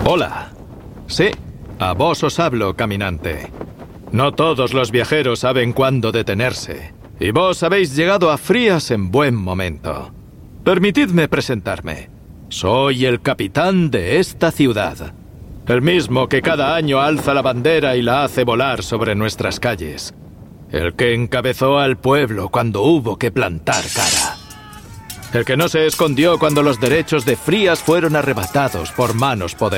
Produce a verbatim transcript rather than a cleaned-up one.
Hola. Sí, a vos os hablo, caminante. No todos los viajeros saben cuándo detenerse. Y vos habéis llegado a Frías en buen momento. Permitidme presentarme. Soy el capitán de esta ciudad. El mismo que cada año alza la bandera y la hace volar sobre nuestras calles. El que encabezó al pueblo cuando hubo que plantar cara. El que no se escondió cuando los derechos de Frías fueron arrebatados por manos poderosas.